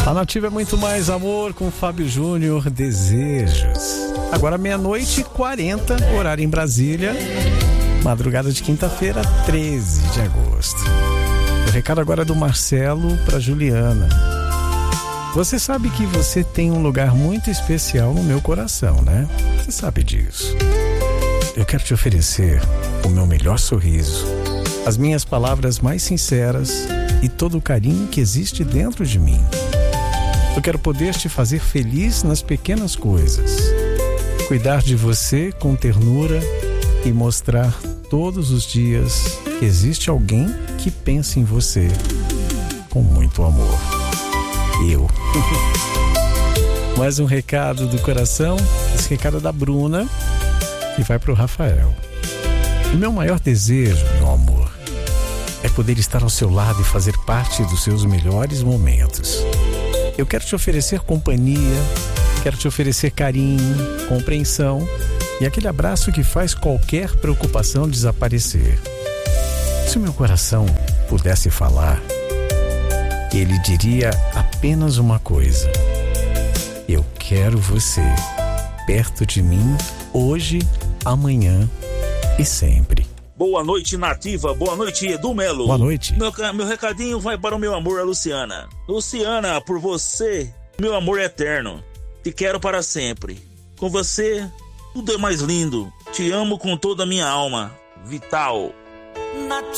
A Nativa é muito mais amor com Fábio Júnior, Desejos. Agora 00:40, horário em Brasília. Madrugada de quinta-feira, 13 de agosto. O recado agora é do Marcelo para Juliana. Você sabe que você tem um lugar muito especial no meu coração, né? Você sabe disso. Eu quero te oferecer o meu melhor sorriso, as minhas palavras mais sinceras e todo o carinho que existe dentro de mim. Eu quero poder te fazer feliz nas pequenas coisas, cuidar de você com ternura e mostrar todos os dias que existe alguém que pensa em você com muito amor. Eu. Mais um recado do coração. Esse recado é da Bruna e vai para o Rafael. O meu maior desejo, meu amor, é poder estar ao seu lado e fazer parte dos seus melhores momentos. Eu quero te oferecer companhia, quero te oferecer carinho, compreensão e aquele abraço que faz qualquer preocupação desaparecer. Se o meu coração pudesse falar, ele diria apenas uma coisa: eu quero você perto de mim hoje, amanhã e sempre. Boa noite, Nativa. Boa noite, Edu Melo. Boa noite. Meu recadinho vai para o meu amor, a Luciana. Luciana, por você, meu amor eterno. Te quero para sempre. Com você, tudo é mais lindo. Te amo com toda a minha alma. Vital.